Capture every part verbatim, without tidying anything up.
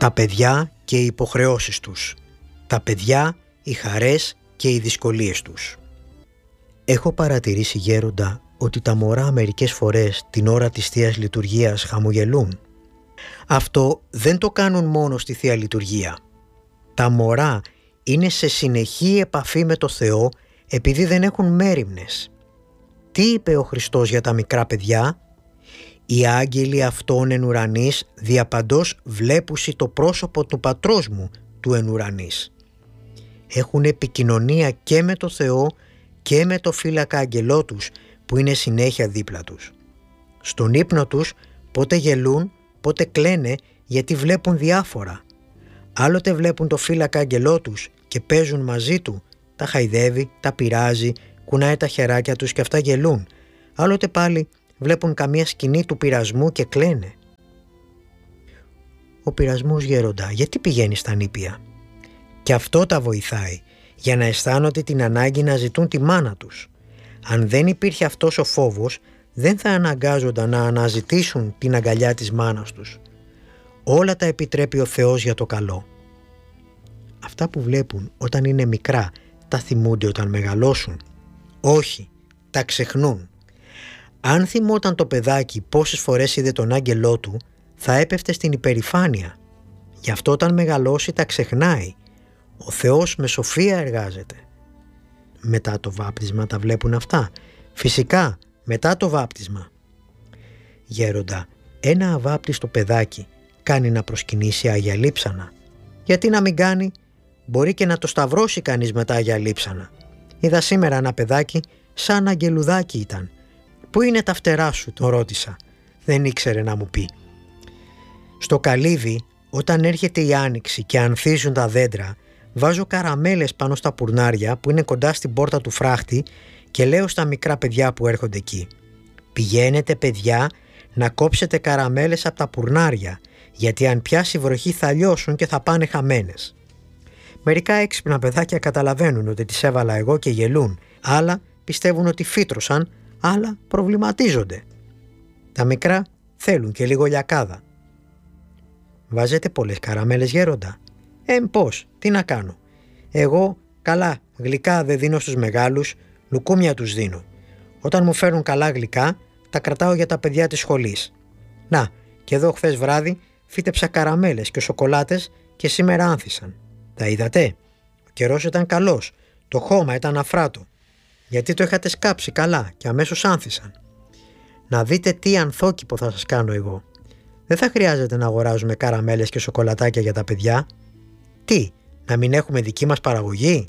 Τα παιδιά και οι υποχρεώσεις τους. Τα παιδιά, οι χαρές και οι δυσκολίες τους. Έχω παρατηρήσει, γέροντα, ότι τα μωρά μερικές φορές την ώρα της Θείας Λειτουργίας χαμογελούν. Αυτό δεν το κάνουν μόνο στη Θεία Λειτουργία. Τα μωρά είναι σε συνεχή επαφή με το Θεό επειδή δεν έχουν μέριμνες. Τι είπε ο Χριστός για τα μικρά παιδιά? «Οι άγγελοι αυτών εν ουρανής διαπαντός βλέπουσι το πρόσωπο του πατρός μου του εν ουρανής». Έχουν επικοινωνία και με το Θεό και με το φύλακα αγγελό τους που είναι συνέχεια δίπλα τους. Στον ύπνο τους πότε γελούν, πότε κλαίνε γιατί βλέπουν διάφορα. Άλλοτε βλέπουν το φύλακα αγγελό τους και παίζουν μαζί του, τα χαϊδεύει, τα πειράζει, κουνάει τα χεράκια τους και αυτά γελούν. Άλλοτε πάλι βλέπουν καμία σκηνή του πειρασμού και κλαίνε. Ο πειρασμός, γέροντα, γιατί πηγαίνει στα νήπια? Και αυτό τα βοηθάει, για να αισθάνονται την ανάγκη να ζητούν τη μάνα τους. Αν δεν υπήρχε αυτός ο φόβος, δεν θα αναγκάζονταν να αναζητήσουν την αγκαλιά της μάνας τους. Όλα τα επιτρέπει ο Θεός για το καλό. Αυτά που βλέπουν όταν είναι μικρά, τα θυμούνται όταν μεγαλώσουν? Όχι, τα ξεχνούν. Αν θυμόταν το παιδάκι πόσες φορές είδε τον άγγελό του, θα έπεφτε στην υπερηφάνεια. Γι' αυτό όταν μεγαλώσει τα ξεχνάει. Ο Θεός με σοφία εργάζεται. Μετά το βάπτισμα τα βλέπουν αυτά? Φυσικά, μετά το βάπτισμα. Γέροντα, ένα αβάπτιστο παιδάκι κάνει να προσκυνήσει Άγια Λείψανα. Γιατί να μην κάνει? Μπορεί και να το σταυρώσει κανείς μετά Άγια Λείψανα. Είδα σήμερα ένα παιδάκι σαν αγγελουδάκι ήταν. «Πού είναι τα φτερά σου?» τον ρώτησα. Δεν ήξερε να μου πει. Στο καλύβι, όταν έρχεται η άνοιξη και ανθίζουν τα δέντρα, βάζω καραμέλες πάνω στα πουρνάρια που είναι κοντά στην πόρτα του φράχτη και λέω στα μικρά παιδιά που έρχονται εκεί: «Πηγαίνετε, παιδιά, να κόψετε καραμέλες από τα πουρνάρια, γιατί αν πιάσει βροχή θα λιώσουν και θα πάνε χαμένες». Μερικά έξυπνα παιδάκια καταλαβαίνουν ότι τις έβαλα εγώ και γελούν, άλλα πιστεύουν ότι φύτρωσαν, άλλα προβληματίζονται. Τα μικρά θέλουν και λίγο λιακάδα. «Βάζετε πολλές καραμέλες, γέροντα?» «Ε, πώς, τι να κάνω. Εγώ καλά γλυκά δεν δίνω στους μεγάλους, λουκούμια τους δίνω. Όταν μου φέρουν καλά γλυκά, τα κρατάω για τα παιδιά της σχολής. Να, και εδώ χθες βράδυ φύτεψα καραμέλες και σοκολάτες και σήμερα άνθησαν. Τα είδατε? Ο καιρός ήταν καλός, το χώμα ήταν αφράτο. Γιατί το είχατε σκάψει καλά και αμέσως άνθησαν. Να δείτε τι ανθόκηπο θα σας κάνω εγώ. Δεν θα χρειάζεται να αγοράζουμε καραμέλες και σοκολατάκια για τα παιδιά. Τι, να μην έχουμε δική μας παραγωγή?»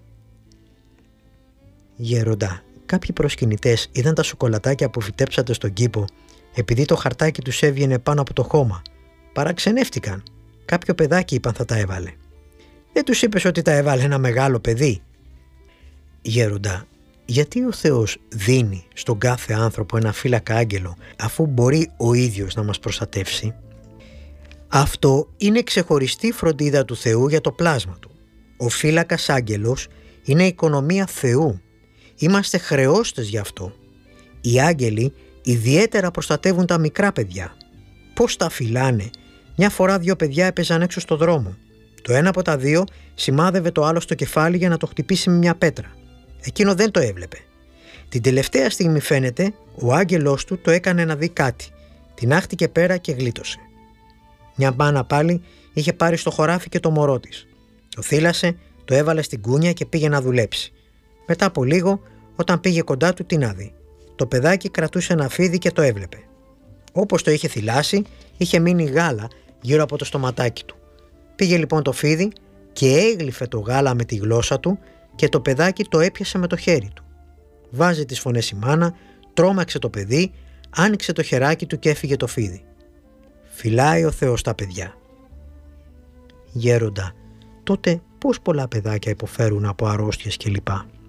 Γέροντα, κάποιοι προσκυνητές είδαν τα σοκολατάκια που φυτέψατε στον κήπο, επειδή το χαρτάκι τους έβγαινε πάνω από το χώμα. Παραξενεύτηκαν. Κάποιο παιδάκι είπαν θα τα έβαλε. Δεν τους είπες ότι τα έβαλε ένα μεγάλο παιδί? Γέροντα, γιατί ο Θεός δίνει στον κάθε άνθρωπο ένα φύλακα άγγελο, αφού μπορεί ο ίδιος να μας προστατεύσει? Αυτό είναι ξεχωριστή φροντίδα του Θεού για το πλάσμα του. Ο φύλακας άγγελος είναι οικονομία Θεού. Είμαστε χρεώστες γι' αυτό. Οι άγγελοι ιδιαίτερα προστατεύουν τα μικρά παιδιά. Πώς τα φυλάνε? Μια φορά δύο παιδιά έπαιζαν έξω στο δρόμο. Το ένα από τα δύο σημάδευε το άλλο στο κεφάλι για να το χτυπήσει με μια πέτρα. Εκείνο δεν το έβλεπε. Την τελευταία στιγμή φαίνεται ο άγγελός του το έκανε να δει κάτι. Την άχτηκε πέρα και γλίτωσε. Μια μάνα πάλι είχε πάρει στο χωράφι και το μωρό της. Το θύλασε, το έβαλε στην κούνια και πήγε να δουλέψει. Μετά από λίγο, όταν πήγε κοντά του, τι να δει? Το παιδάκι κρατούσε ένα φίδι και το έβλεπε. Όπως το είχε θυλάσει, είχε μείνει γάλα γύρω από το στοματάκι του. Πήγε λοιπόν το φίδι και έγλυφε το γάλα με τη γλώσσα του και το παιδάκι το έπιασε με το χέρι του. Βάζει τις φωνές η μάνα, τρόμαξε το παιδί, άνοιξε το χεράκι του και έφυγε το φίδι. Φυλάει ο Θεός τα παιδιά. Γέροντα, τότε πώς πολλά παιδάκια υποφέρουν από αρρώστιες κλπ?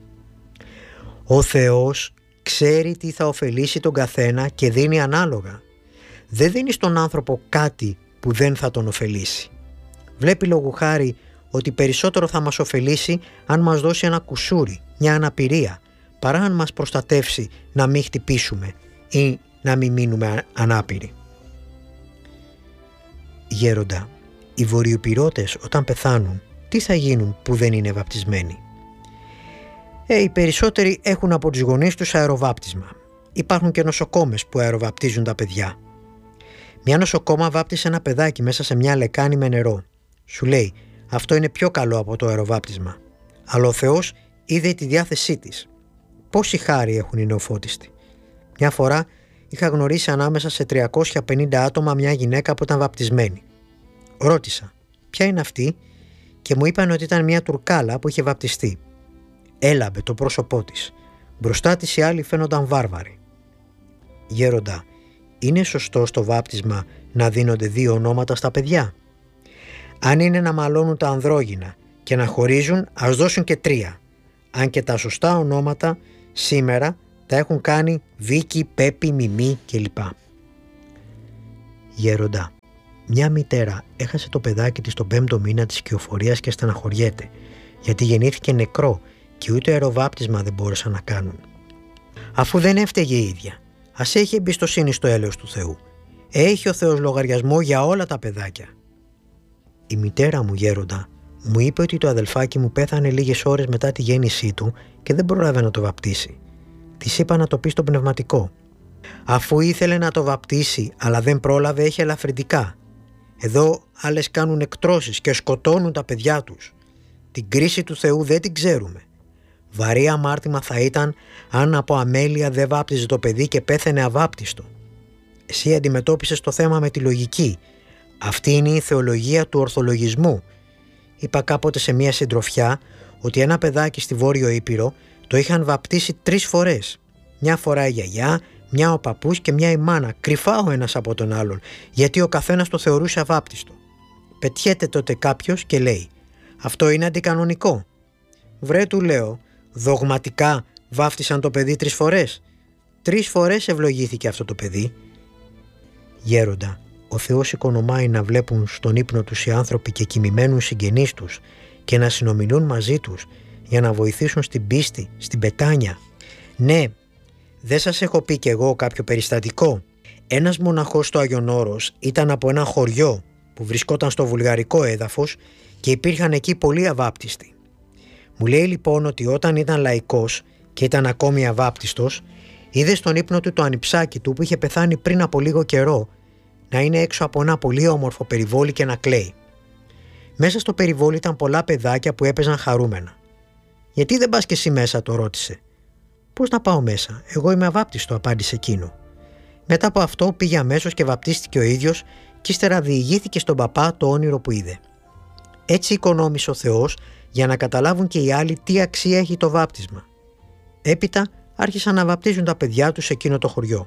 Ο Θεός ξέρει τι θα ωφελήσει τον καθένα και δίνει ανάλογα. Δεν δίνει στον άνθρωπο κάτι που δεν θα τον ωφελήσει. Βλέπει λόγου χάρη ότι περισσότερο θα μας ωφελήσει αν μας δώσει ένα κουσούρι, μια αναπηρία, παρά αν μας προστατεύσει να μην χτυπήσουμε ή να μην μείνουμε ανάπηροι. Γέροντα, οι βορειοϊπειρώτες όταν πεθάνουν, τι θα γίνουν που δεν είναι βαπτισμένοι? Ε, οι περισσότεροι έχουν από τους γονείς τους αεροβάπτισμα. Υπάρχουν και νοσοκόμες που αεροβαπτίζουν τα παιδιά. Μια νοσοκόμα βάπτισε ένα παιδάκι μέσα σε μια λεκάνη με νερό. Σου λέει, αυτό είναι πιο καλό από το αεροβάπτισμα. Αλλά ο Θεός είδε τη διάθεσή της. Πόση χάρη έχουν οι νεοφώτιστοι. Μια φορά είχα γνωρίσει ανάμεσα σε τριακόσια πενήντα άτομα μια γυναίκα που ήταν βαπτισμένη. Ρώτησα, ποια είναι αυτή, και μου είπαν ότι ήταν μια Τουρκάλα που είχε βαπτιστεί. Έλαμπε το πρόσωπό της. Μπροστά της οι άλλοι φαίνονταν βάρβαροι. Γέροντα, είναι σωστό στο βάπτισμα να δίνονται δύο ονόματα στα παιδιά? Αν είναι να μαλώνουν τα ανδρόγυνα και να χωρίζουν, ας δώσουν και τρία. Αν και τα σωστά ονόματα σήμερα τα έχουν κάνει Βίκη, Πέπη, Μιμή κλπ. Γέροντα, μια μητέρα έχασε το παιδάκι της τον πέμπτο μήνα της οικειοφορίας και στεναχωριέται, γιατί γεννήθηκε νεκρό και ούτε αεροβάπτισμα δεν μπόρεσαν να κάνουν. Αφού δεν έφταιγε η ίδια, ας έχει εμπιστοσύνη στο έλεος του Θεού. Έχει ο Θεός λογαριασμό για όλα τα παιδάκια. Η μητέρα μου, γέροντα, μου είπε ότι το αδελφάκι μου πέθανε λίγες ώρες μετά τη γέννησή του και δεν πρόλαβε να το βαπτίσει. Της είπα να το πει στο πνευματικό. Αφού ήθελε να το βαπτίσει αλλά δεν πρόλαβε, έχει ελαφρυντικά. Εδώ άλλες κάνουν εκτρώσεις και σκοτώνουν τα παιδιά τους. Την κρίση του Θεού δεν την ξέρουμε. Βαρύ αμάρτημα θα ήταν αν από αμέλεια δεν βάπτιζε το παιδί και πέθαινε αβάπτιστο. Εσύ αντιμετώπισες το θέμα με τη λογική. Αυτή είναι η θεολογία του ορθολογισμού. Είπα κάποτε σε μια συντροφιά ότι ένα παιδάκι στη Βόρειο Ήπειρο το είχαν βαπτίσει τρεις φορές. Μια φορά η γιαγιά, μια ο παππούς και μια η μάνα, κρυφά ο ένας από τον άλλον, γιατί ο καθένας το θεωρούσε αβάπτιστο. Πετιέται τότε κάποιος και λέει, αυτό είναι αντικανονικό. Βρε, του λέω, δογματικά βάφτισαν το παιδί τρεις φορές. Τρεις φορές ευλογήθηκε αυτό το παιδί. Γέροντα, ο Θεός οικονομάει να βλέπουν στον ύπνο τους οι άνθρωποι και κοιμημένους συγγενείς τους και να συνομιλούν μαζί τους για να βοηθήσουν στην πίστη, στην πετάνια. Ναι, δεν σας έχω πει κι εγώ κάποιο περιστατικό? Ένας μοναχός στο Άγιον Όρος ήταν από ένα χωριό που βρισκόταν στο βουλγαρικό έδαφος και υπήρχαν εκεί πολλοί αβάπτιστοι. Μου λέει λοιπόν ότι όταν ήταν λαϊκός και ήταν ακόμη αβάπτιστος, είδε στον ύπνο του το ανιψάκι του που είχε πεθάνει πριν από λίγο καιρό να είναι έξω από ένα πολύ όμορφο περιβόλι και να κλαίει. Μέσα στο περιβόλι ήταν πολλά παιδάκια που έπαιζαν χαρούμενα. «Γιατί δεν πας κι εσύ μέσα?» το ρώτησε. «Πώς να πάω μέσα, εγώ είμαι αβάπτιστο», απάντησε εκείνο. Μετά από αυτό πήγε αμέσως και βαπτίστηκε ο ίδιος και ύστερα διηγήθηκε στον παπά το όνειρο που είδε. Έτσι οικονόμησε ο Θεός για να καταλάβουν και οι άλλοι τι αξία έχει το βάπτισμα. Έπειτα άρχισαν να βαπτίζουν τα παιδιά τους σε εκείνο το χωριό.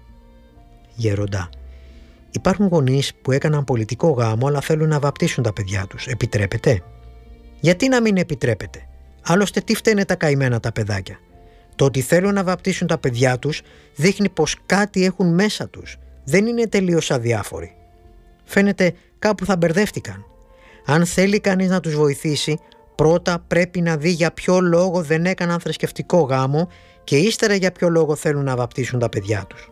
Γέροντα, υπάρχουν γονείς που έκαναν πολιτικό γάμο αλλά θέλουν να βαπτίσουν τα παιδιά τους. Επιτρέπεται? Γιατί να μην επιτρέπεται? Άλλωστε τι φταίνε τα καημένα τα παιδάκια? Το ότι θέλουν να βαπτίσουν τα παιδιά τους δείχνει πως κάτι έχουν μέσα τους. Δεν είναι τελείως αδιάφοροι. Φαίνεται κάπου θα μπερδεύτηκαν. Αν θέλει κανείς να τους βοηθήσει, πρώτα πρέπει να δει για ποιο λόγο δεν έκαναν θρησκευτικό γάμο και ύστερα για ποιο λόγο θέλουν να βαπτίσουν τα παιδιά τους.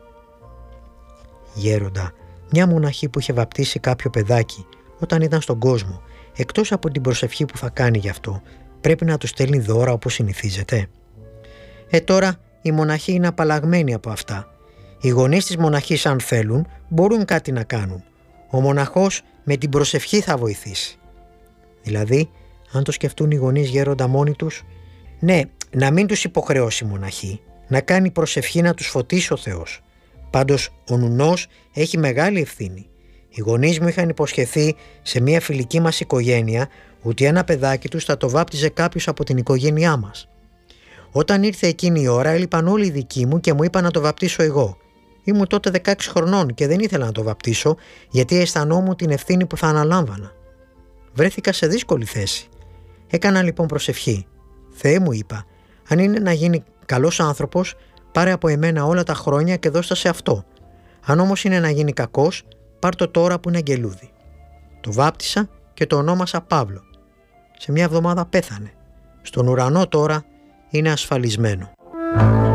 Γέροντα, μια μοναχή που είχε βαπτίσει κάποιο παιδάκι όταν ήταν στον κόσμο, εκτός από την προσευχή που θα κάνει γι' αυτό, πρέπει να του στέλνει δώρα όπως συνηθίζεται? Ε τώρα η μοναχή είναι απαλλαγμένη από αυτά. Οι γονείς της μοναχής, αν θέλουν, μπορούν κάτι να κάνουν. Ο μοναχός με την προσευχή θα βοηθήσει. Δηλαδή, αν το σκεφτούν οι γονείς, γέροντα, μόνοι τους, ναι, να μην τους υποχρεώσει η μοναχή, να κάνει προσευχή να τους φωτίσει ο Θεός. Πάντως ο νουνός έχει μεγάλη ευθύνη. Οι γονείς μου είχαν υποσχεθεί σε μια φιλική μας οικογένεια ότι ένα παιδάκι τους θα το βάπτιζε κάποιος από την οικογένειά μας. Όταν ήρθε εκείνη η ώρα, έλειπαν όλοι οι δικοί μου και μου είπαν να το βαπτίσω εγώ. Ήμουν τότε δεκαέξι χρονών και δεν ήθελα να το βαπτίσω γιατί αισθανόμουν την ευθύνη που θα αναλάμβανα. Βρέθηκα σε δύσκολη θέση. Έκανα λοιπόν προσευχή. Θεέ, μου είπα, αν είναι να γίνει καλός άνθρωπος, πάρε από εμένα όλα τα χρόνια και δώστα σε αυτό. Αν όμως είναι να γίνει κακός, πάρ' το τώρα που είναι αγγελούδι. Το βάπτισα και το ονόμασα Παύλο. Σε μια εβδομάδα πέθανε. Στον ουρανό τώρα είναι ασφαλισμένο.